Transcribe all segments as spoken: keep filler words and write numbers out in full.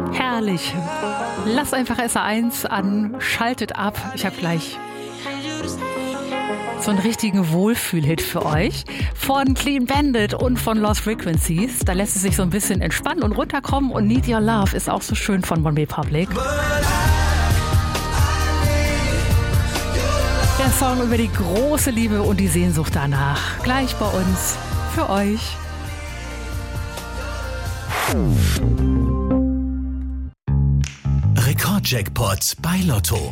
Herrlich. Lasst einfach S R eins an, schaltet ab. Ich habe gleich so einen richtigen Wohlfühlhit für euch von Clean Bandit und von Lost Frequencies. Da lässt es sich so ein bisschen entspannen und runterkommen und Need Your Love ist auch so schön von OneRepublic. Der Song über die große Liebe und die Sehnsucht danach. Gleich bei uns für euch. Rekordjackpot bei Lotto.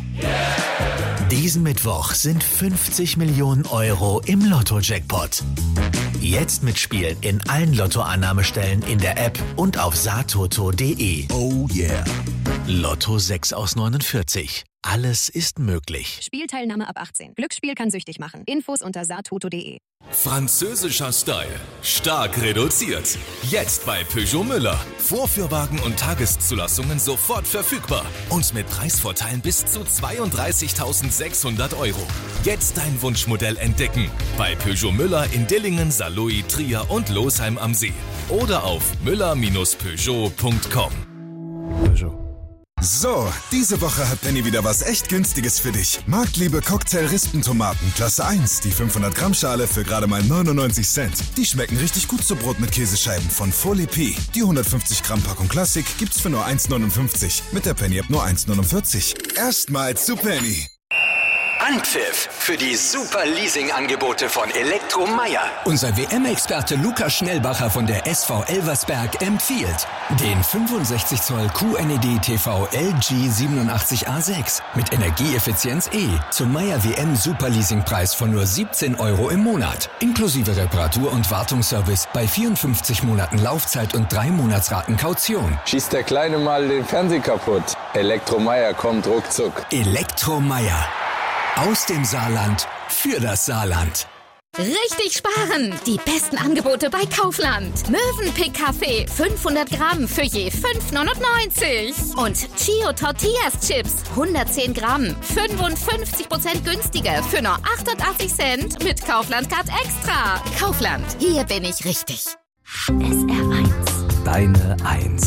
Diesen Mittwoch sind fünfzig Millionen Euro im Lotto-Jackpot. Jetzt mitspielen in allen Lottoannahmestellen in der App und auf satoto punkt de. Oh yeah. Lotto sechs aus neunundvierzig. Alles ist möglich. Spielteilnahme ab achtzehn. Glücksspiel kann süchtig machen. Infos unter satoto punkt de. Französischer Style. Stark reduziert. Jetzt bei Peugeot Müller. Vorführwagen und Tageszulassungen sofort verfügbar. Und mit Preisvorteilen bis zu zweiunddreißigtausendsechshundert Euro. Jetzt dein Wunschmodell entdecken. Bei Peugeot Müller in Dillingen, Saarlouis, Trier und Losheim am See. Oder auf müller Bindestrich peugeot punkt com. Peugeot. So, diese Woche hat Penny wieder was echt Günstiges für dich. Marktliebe Cocktail-Rispentomaten, Klasse eins, die fünfhundert Gramm Schale für gerade mal neunundneunzig Cent. Die schmecken richtig gut zu Brot mit Käsescheiben von Folie P. Die hundertfünfzig Gramm Packung Klassik gibt's für nur eins neunundfünfzig. Mit der Penny App nur eins neunundvierzig. Erstmal zu Penny. Anpfiff für die super Leasing-Angebote von Elektromeier. Unser W M-Experte Lukas Schnellbacher von der S V Elversberg empfiehlt den fünfundsechzig Zoll Q N E D T V L G siebenundachtzig A sechs mit Energieeffizienz E zum Meier W M Superleasingpreis von nur siebzehn Euro im Monat. Inklusive Reparatur- und Wartungsservice bei vierundfünfzig Monaten Laufzeit und drei Monatsraten Kaution. Schießt der Kleine mal den Fernseher kaputt. Elektromeier kommt ruckzuck. Elektromeier. Aus dem Saarland für das Saarland. Richtig sparen! Die besten Angebote bei Kaufland. Mövenpick Kaffee fünfhundert Gramm für je fünf neunundneunzig. Und Chio Tortillas Chips hundertzehn Gramm, fünfundfünfzig Prozent günstiger für nur achtundachtzig Cent mit Kaufland Card Extra. Kaufland, hier bin ich richtig. S R eins. Deine Eins.